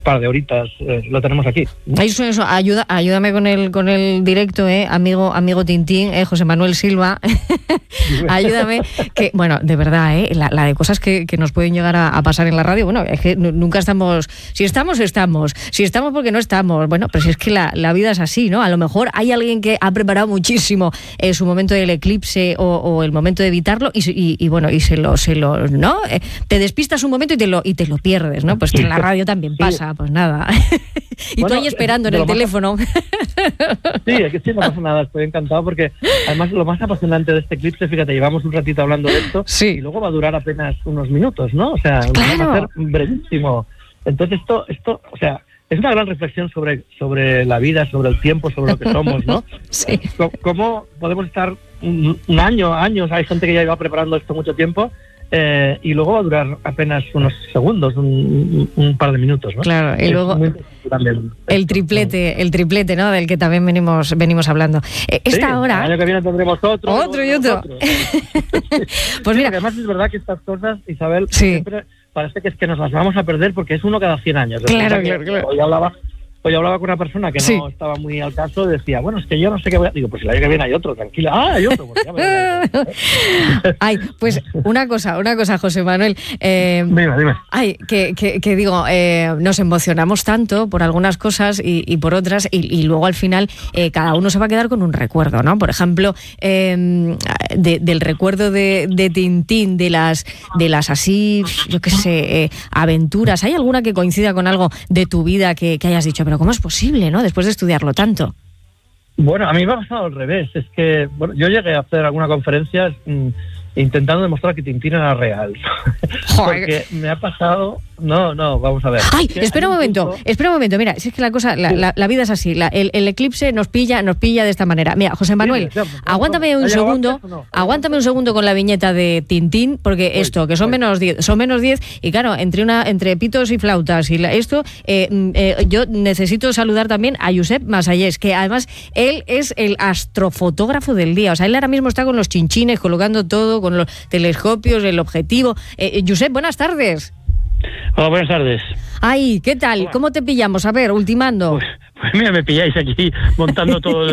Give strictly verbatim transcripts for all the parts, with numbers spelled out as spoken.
par de horitas eh, lo tenemos aquí. Eso, eso, ayuda, ayúdame con el con el directo, eh, amigo, amigo Tintín, eh, José Manuel Silva. Ayúdame, que, bueno, de verdad, eh, la, la de cosas que, que nos pueden llegar a, a pasar en la radio, bueno, es que nunca estamos, si estamos, estamos, si estamos porque no estamos, bueno, pero si es que la, la vida es así, ¿no? A lo mejor hay alguien que ha preparado muchísimo eh, su momento del eclipse o, o el momento de evitarlo y, y, y bueno, y se lo, se lo, ¿no? Eh, te despistas un momento y te lo, y te lo pierdes, ¿no? Pues que en la radio también pasa. Pues nada. Y bueno, tú ahí esperando en el teléfono. Más... Sí, es que sí, no pasa nada, estoy encantado porque además lo más apasionante de este eclipse, fíjate, llevamos un ratito hablando de esto sí. y luego va a durar apenas unos minutos, ¿no? O sea, claro. va a ser brevísimo. Entonces esto, esto, o sea, es una gran reflexión sobre, sobre la vida, sobre el tiempo, sobre lo que somos, ¿no? Sí. ¿Cómo podemos estar un, un año, años, hay gente que ya lleva preparando esto mucho tiempo, Eh, y luego va a durar apenas unos segundos, un, un par de minutos, ¿no? Claro, y luego el, el triplete, el triplete, ¿no? Del que también venimos venimos hablando. Eh, esta sí, hora... el año que viene tendremos otro. Otro y otro. otro. Pues sí, mira... Además es verdad que estas cosas, Isabel, sí. siempre parece que es que nos las vamos a perder porque es uno cada cien años. Claro, claro, claro. Hoy hablaba... Hoy hablaba con una persona que no sí. estaba muy al caso y decía, bueno, es que yo no sé qué voy a... Digo, pues el año que viene hay otro, tranquila. Ah, hay otro. Pues ya me ay, pues una cosa, una cosa, José Manuel. Eh, dime, dime. Ay, que, que, que digo, eh, nos emocionamos tanto por algunas cosas y, y por otras y, y luego al final eh, cada uno se va a quedar con un recuerdo, ¿no? Por ejemplo, eh, de, del recuerdo de, de Tintín, de las, de las así, yo qué sé, eh, aventuras. ¿Hay alguna que coincida con algo de tu vida que, que hayas dicho, pero cómo es posible, ¿no? Después de estudiarlo tanto. Bueno, a mí me ha pasado al revés. Es que bueno, yo llegué a hacer alguna conferencia mmm, intentando demostrar que Tintín era real. Porque me ha pasado... No, no, vamos a ver. Ay, espera un momento, punto... espera un momento. Mira, si es que la cosa, la, la, la vida es así. La, el, el eclipse nos pilla, nos pilla de esta manera. Mira, José Manuel, sí, aguántame un segundo, no? aguántame un segundo con la viñeta de Tintín, porque voy, esto, que son voy. menos diez, son menos diez, y claro, entre una, entre pitos y flautas y la, esto, eh, eh, yo necesito saludar también a Josep Masallés, que además él es el astrofotógrafo del día. O sea, él ahora mismo está con los chinchines, colocando todo, con los telescopios, el objetivo. Eh, Josep, buenas tardes. Hola, buenas tardes. Ay, ¿qué tal? Hola. ¿Cómo te pillamos? A ver, ultimando. Pues, pues mira, me pilláis aquí montando todos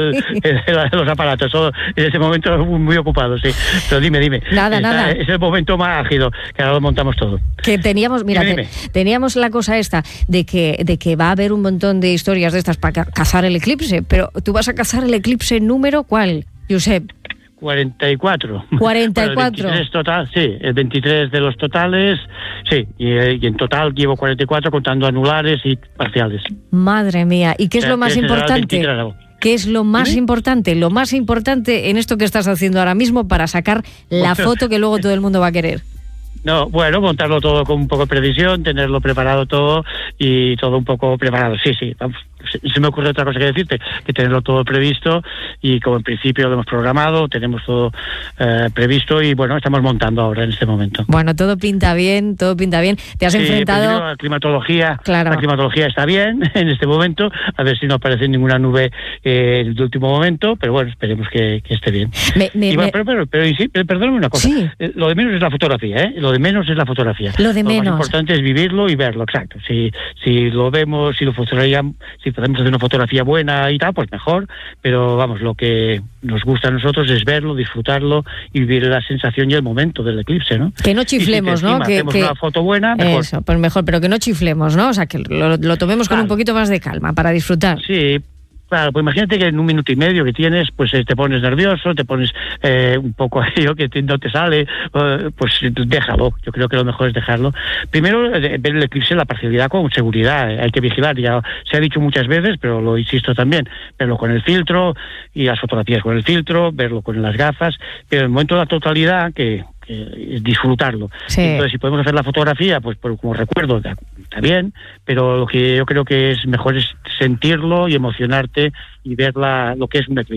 los aparatos. Todo, en ese momento muy ocupado, sí. Pero dime, dime. Nada, Está, nada. Es el momento más ágido, que ahora lo montamos todo. Que teníamos, mira, dime, dime. Te, teníamos la cosa esta de que, de que va a haber un montón de historias de estas para cazar el eclipse, pero ¿tú vas a cazar el eclipse número cuál, Josep? cuarenta y cuatro. cuarenta y cuatro. Bueno, el veintitrés total, sí, el veintitrés de los totales, sí, y, y en total llevo cuarenta y cuatro contando anulares y parciales. Madre mía, ¿y qué es o sea, lo más importante? ¿Qué es lo más ¿Sí? importante? Lo más importante en esto que estás haciendo ahora mismo para sacar la foto que luego todo el mundo va a querer. No, bueno, montarlo todo con un poco de previsión, tenerlo preparado todo y todo un poco preparado. Sí, sí, vamos. Se me ocurre otra cosa que decirte, que tenerlo todo previsto y como en principio lo hemos programado, tenemos todo eh, previsto y bueno, estamos montando ahora en este momento. Bueno, todo pinta bien, todo pinta bien. Te has sí, enfrentado... La climatología, claro. la climatología está bien en este momento, a ver si no aparece ninguna nube eh, en el último momento, pero bueno, esperemos que, que esté bien. Me, me, y bueno, me... pero, pero, pero, sí, pero perdóname una cosa, sí. eh, lo de menos es la fotografía, ¿eh? Lo de menos es la fotografía. Lo de lo menos. Lo más importante es vivirlo y verlo, exacto. Si, si lo vemos, si lo fotografiamos, si podemos hacer una fotografía buena y tal, pues mejor, pero vamos, lo que nos gusta a nosotros es verlo, disfrutarlo y vivir la sensación y el momento del eclipse, ¿no? Que no chiflemos, si ¿no? Que hacemos que... una foto buena, mejor. Eso, pues mejor, pero que no chiflemos, ¿no? O sea, que lo, lo tomemos claro. con un poquito más de calma para disfrutar. Sí. Claro, pues imagínate que en un minuto y medio que tienes, pues eh, te pones nervioso, te pones eh, un poco yo que te, no te sale, eh, pues déjalo. Yo creo que lo mejor es dejarlo. Primero, eh, ver el eclipse, la parcialidad con seguridad, eh, hay que vigilar. Ya se ha dicho muchas veces, pero lo insisto también, verlo con el filtro y las fotografías con el filtro, verlo con las gafas, pero en el momento de la totalidad, que Eh, disfrutarlo. Sí. Entonces, si podemos hacer la fotografía, pues por, como recuerdo, está bien, pero lo que yo creo que es mejor es sentirlo y emocionarte y ver la, lo que es un eclipse.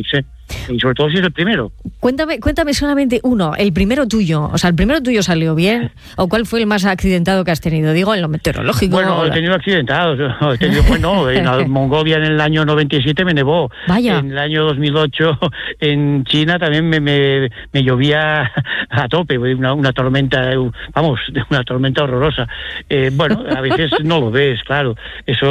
Y sobre todo si es el primero. Cuéntame, cuéntame solamente uno, el primero tuyo. O sea, ¿el primero tuyo salió bien? ¿O cuál fue el más accidentado que has tenido? Digo, en lo meteorológico. Bueno, he tenido accidentados. He tenido, bueno, en Mongolia en el año noventa y siete me nevó. Vaya. En el año dos mil ocho en China también me, me, me llovía a tope. Una, una tormenta, vamos, una tormenta horrorosa. Eh, bueno, a veces no lo ves, claro. Eso